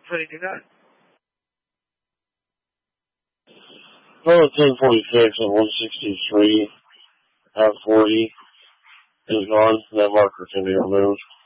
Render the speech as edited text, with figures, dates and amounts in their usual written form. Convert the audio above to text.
10:59. Well, 10:46 at 163, half 40 is gone. That marker can be removed.